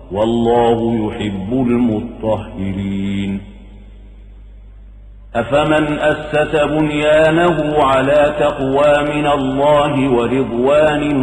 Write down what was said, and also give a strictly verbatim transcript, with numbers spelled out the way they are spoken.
والله يحب المطهرين. أفمن أسس بنيانه على تقوى من الله ورضوان